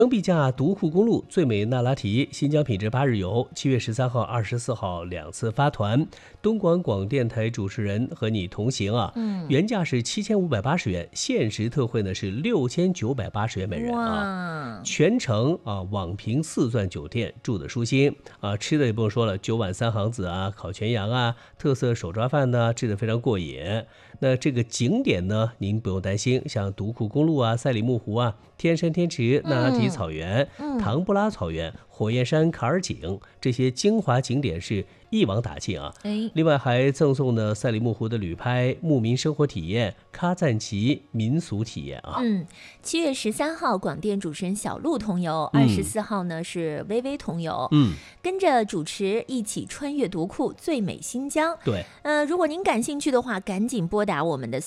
登笔架独库公路最美那拉提新疆品质8日游，7月13号、24号2次发团，东莞广电台主持人和你同行啊。原价是7580元，限时特惠呢是6980元每人啊。全程啊网评4钻酒店，住的舒心啊，吃的也不用说了，9碗3行子啊，烤全羊啊，特色手抓饭呢，吃的非常过瘾。那这个景点呢，您不用担心，像独库公路啊、赛里木湖啊、天山天池、那拉提草原、唐布拉草原、火焰山卡尔井这些精华景点是一网打尽啊！另外还赠送呢赛里木湖的旅拍、牧民生活体验、喀赞其民俗体验啊。 7月13号广电主持人小鹿同游，24号呢是微微同游，跟着主持一起穿越独库最美新疆。 对， 如果您感兴趣的话，赶紧拨打我们的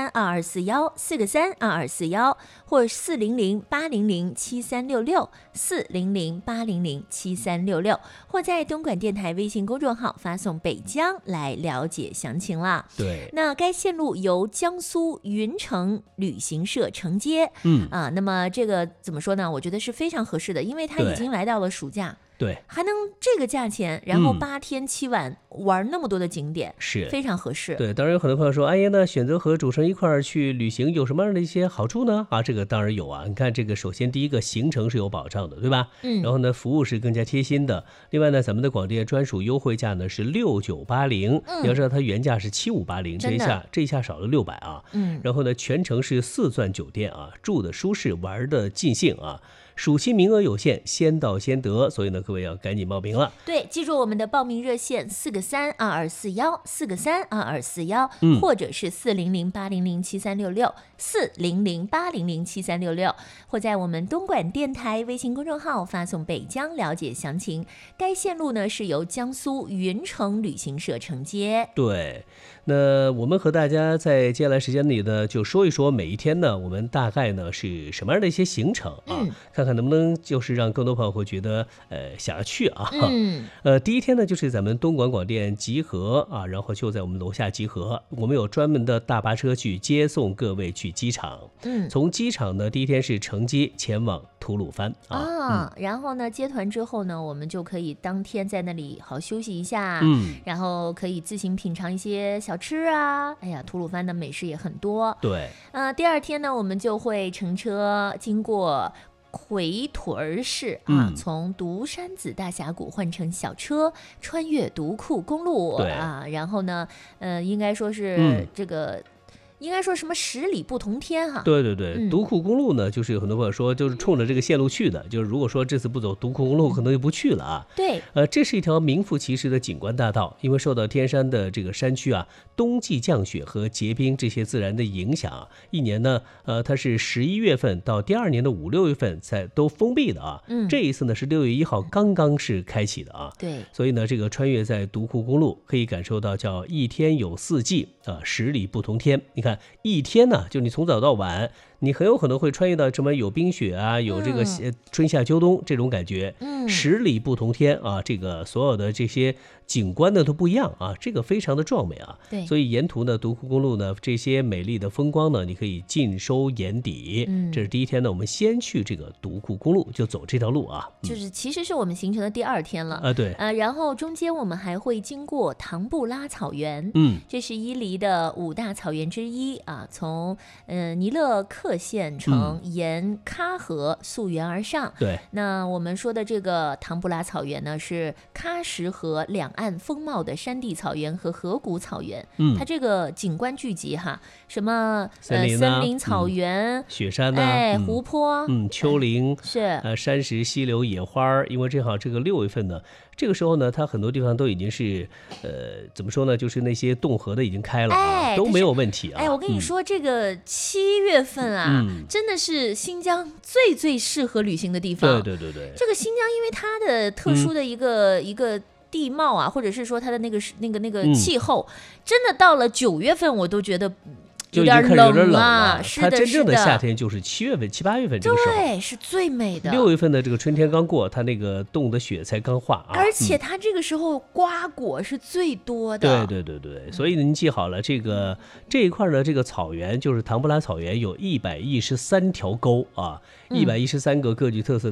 4个32241，4个32241，或400-800-7366，400-800-7366，或在东莞电台微信公众号发送北疆来了解详情啦。 对， 那该线路由江苏云城旅行社承接，那么这个怎么说呢？我觉得是非常合适的，因为它已经来到了暑假。 对， 还能这个价钱，然后8天7晚玩那么多的景点， 是非常合适。 对，当然有很多朋友说，哎呀，那选择和主持人一块儿去旅行有什么样的一些好处呢？啊，这个当然有啊。你看这个，首先第一个行程是有保障的，对吧？然后呢，服务是更加贴心的。另外呢，咱们的广电专属优惠价呢是6980，你要知道它原价是7580，这一下少了600啊。然后呢，全程是4钻酒店啊，住的舒适，玩的尽兴啊。暑期名额有限，先到先得，所以呢，各位要赶紧报名了。 对，记住我们的报名热线4个32241，4个32241，或者是400-800-7366，400-800-7366，或在我们东莞电台微信公众号发送北疆了解详情。该线路呢是由江苏云城旅行社承接。 对，那我们和大家在接下来时间里呢，就说一说每一天呢，我们大概呢是什么样的一些行程啊？看看能不能就是让更多朋友会觉得想要去啊。第一天呢就是咱们东莞广电集合啊，然后就在我们楼下集合，我们有专门的大巴车去接送各位去机场。从机场呢，第一天是乘机前往吐鲁番然后呢接团之后呢，我们就可以当天在那里好休息一下，然后可以自行品尝一些小吃啊。哎呀，吐鲁番的美食也很多。 对， 第二天呢，我们就会乘车经过回屯市啊，从独山子大峡谷换乘小车穿越独库公路啊，然后呢，应该说是这个。应该说什么10里不同天哈？ 对对对，独库公路呢，就是有很多朋友说，就是冲着这个线路去的。就是如果说这次不走独库公路，可能就不去了啊。 对， 这是一条名副其实的景观大道，因为受到天山的这个山区啊，冬季降雪和结冰这些自然的影响，一年呢，它是11月份到第2年的5、6月份才都封闭的啊。这一次呢是6月1号刚刚是开启的啊。 对， 所以呢，这个穿越在独库公路，可以感受到叫一天有4季啊，10里不同天。你看。一天呢，就你从早到晚，你很有可能会穿越到什么有冰雪啊，有这个春夏秋冬这种感觉。10里不同天啊，这个所有的这些景观呢都不一样啊，这个非常的壮美啊。 对， 所以沿途呢，独库公路呢这些美丽的风光呢，你可以尽收眼底。这是第一天呢，我们先去这个独库公路，就走这条路啊。 就是其实是我们行程的第2天了啊。对， 然后中间我们还会经过唐布拉草原，这是伊犁的5大草原之一啊。从尼勒克县城沿喀河溯源而上。 对， 那我们说的这个唐布拉草原呢，是喀什河两岸风貌的山地草原和河谷草原。它这个景观聚集哈，什么森林草原、 雪山湖泊、 丘陵是山石、溪流、野花。因为正好这个6月份呢，这个时候呢，它很多地方都已经是怎么说呢，就是那些冻河的已经开了啊，都没有问题啊。 我跟你说，这个7月份啊，真的是新疆最适合旅行的地方。 对， 这个新疆因为它的特殊的一个地貌啊，或者是说它的那个气候，真的到了9月份，我都觉得就已经开始有点冷了。 它真正的夏天就是7月份、7、8月份这个时候， 对，是最美的。 6月份的这个春天刚过，它那个冻的雪才刚化啊， 而且它这个时候瓜果是最多的。 对，所以您记好了，这一块的这个草原就是唐布拉草原，有113条沟啊，113个各具特色